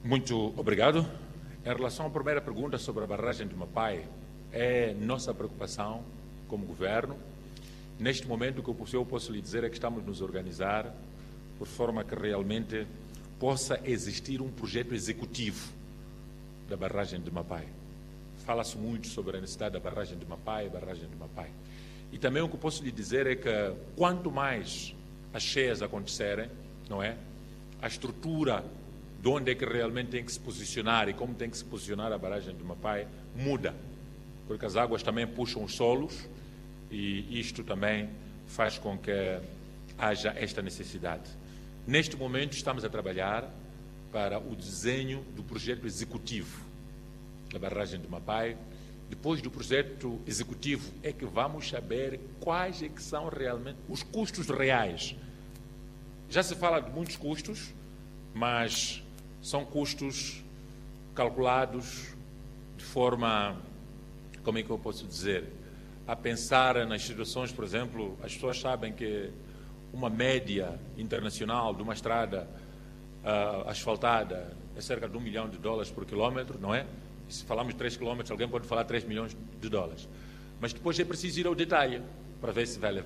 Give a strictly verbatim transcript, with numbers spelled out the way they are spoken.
Muito obrigado. Em relação à primeira pergunta sobre a barragem de Mapai, é nossa preocupação como governo. Neste momento, o que eu posso lhe dizer é que estamos nos organizar por forma que realmente possa existir um projeto executivo da barragem de Mapai. Fala-se muito sobre a necessidade da barragem de Mapai, barragem de Mapai. E também o que eu posso lhe dizer é que quanto mais as cheias acontecerem, não é? A estrutura de onde é que realmente tem que se posicionar e como tem que se posicionar a barragem de Mapai muda, porque as águas também puxam os solos e isto também faz com que haja esta necessidade. Neste momento estamos a trabalhar para o desenho do projeto executivo da barragem de Mapai. Depois do projeto executivo é que vamos saber quais é que são realmente os custos reais. Já se fala de muitos custos, mas são custos calculados de forma, como é que eu posso dizer, a pensar nas situações, por exemplo, as pessoas sabem que uma média internacional de uma estrada uh, asfaltada é cerca de um milhão de dólares por quilómetro, não é? E se falamos de três quilómetros, alguém pode falar três milhões de dólares. Mas depois é preciso ir ao detalhe para ver se vai levar